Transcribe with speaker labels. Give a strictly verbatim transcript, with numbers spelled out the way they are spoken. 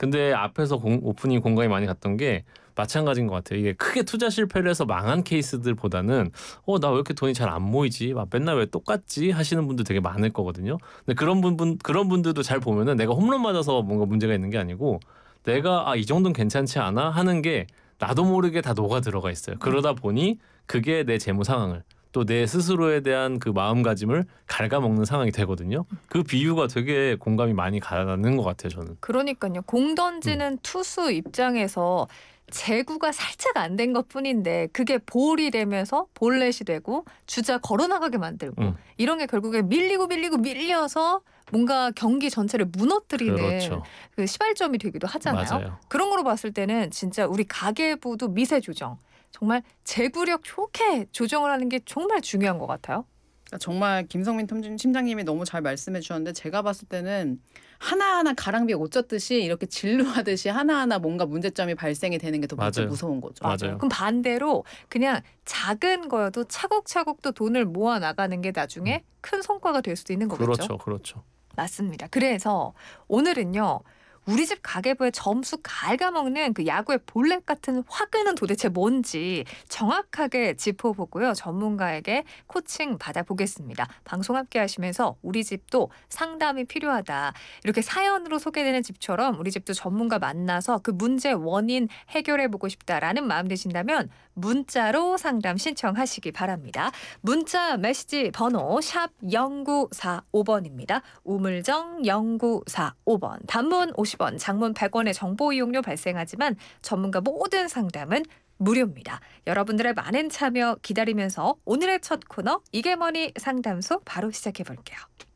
Speaker 1: 근데 앞에서 공, 오프닝 공감이 많이 갔던 게 마찬가지인 것 같아요. 이게 크게 투자 실패를 해서 망한 케이스들보다는 어, 나 왜 이렇게 돈이 잘 안 모이지? 막 맨날 왜 똑같지? 하시는 분들 되게 많을 거거든요. 근데 그런 분, 분 그런 분들도 잘 보면은 내가 홈런 맞아서 뭔가 문제가 있는 게 아니고 내가 아, 이 정도는 괜찮지 않아? 하는 게 나도 모르게 다 녹아 들어가 있어요. 그러다 보니 그게 내 재무 상황을 또 내 스스로에 대한 그 마음가짐을 갉아먹는 상황이 되거든요. 그 비유가 되게 공감이 많이 가는 것 같아요, 저는.
Speaker 2: 그러니까요. 공
Speaker 1: 음,
Speaker 2: 던지는 투수 입장에서 제구가 살짝 안 된 것뿐인데 그게 볼이 되면서 볼넷이 되고 주자 걸어 나가게 만들고
Speaker 1: 음,
Speaker 2: 이런 게 결국에 밀리고 밀리고 밀려서 뭔가 경기 전체를 무너뜨리는
Speaker 1: 그렇죠.
Speaker 2: 그 시발점이 되기도 하잖아요.
Speaker 1: 맞아요.
Speaker 2: 그런 거로 봤을 때는 진짜 우리 가계부도 미세 조정, 정말 제구력 좋게 조정을 하는 게 정말 중요한 것 같아요.
Speaker 3: 그러니까 정말 김성민 탐- 팀장님이 너무 잘 말씀해 주셨는데 제가 봤을 때는 하나하나 가랑비에 옷 젖듯이 이렇게 진루하듯이 하나하나 뭔가 문제점이 발생이 되는 게 더 진짜
Speaker 1: 맞아요.
Speaker 3: 무서운 거죠.
Speaker 2: 맞아요.
Speaker 1: 맞아요.
Speaker 2: 그럼 반대로 그냥 작은 거여도 차곡차곡 또 돈을 모아 나가는 게
Speaker 1: 음,
Speaker 2: 나중에 큰 성과가 될 수도 있는 거겠죠.
Speaker 1: 그렇죠. 그렇죠.
Speaker 2: 맞습니다. 그래서 오늘은요. 우리 집 가계부의 점수 갉아먹는 그 야구의 볼넷 같은 화근은 도대체 뭔지 정확하게 짚어보고요. 전문가에게 코칭 받아보겠습니다. 방송 함께 하시면서 우리 집도 상담이 필요하다. 이렇게 사연으로 소개되는 집처럼 우리 집도 전문가 만나서 그 문제 원인 해결해보고 싶다라는 마음 드신다면 문자로 상담 신청하시기 바랍니다. 문자 메시지 번호 샵 영구사오 번입니다. 우물정 영구사오 번. 단문 오십 원, 장문 백 원의 정보 이용료 발생하지만 전문가 모든 상담은 무료입니다. 여러분들의 많은 참여 기다리면서 오늘의 첫 코너 이게 뭐니 상담소 바로 시작해 볼게요.